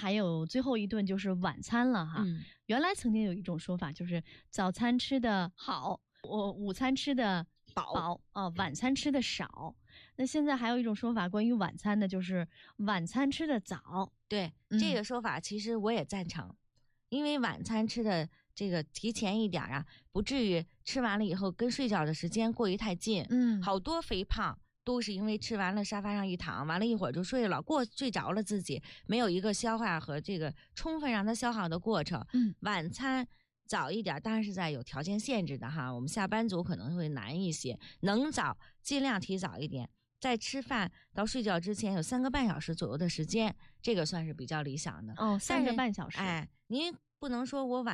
还有最后一顿就是晚餐了哈。原来曾经有一种说法，就是早餐吃的好，午餐吃的饱晚餐吃的少。那现在还有一种说法，关于晚餐的，就是晚餐吃的早。 对，这个说法其实我也赞成，因为晚餐吃的这个提前一点啊，不至于吃完了以后跟睡觉的时间过于太近。好多肥胖都是因为吃完了沙发上一躺，完了一会儿就睡了，睡着了，自己没有一个消化和这个充分让它消耗的过程。晚餐早一点当然是在有条件限制的哈，我们下班族可能会难一些，能早尽量提早一点，在吃饭到睡觉之前有3个半小时左右的时间，这个算是比较理想的。 3个半小时。 您不能说我